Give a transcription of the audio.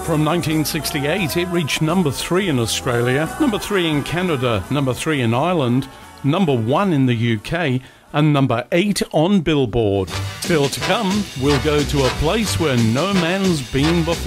From 1968, it reached number 3 in Australia, number 3 in Canada, number 3 in Ireland, number 1 in the UK, and number 8 on Billboard. Still to come, we'll go to a place where no man's been before.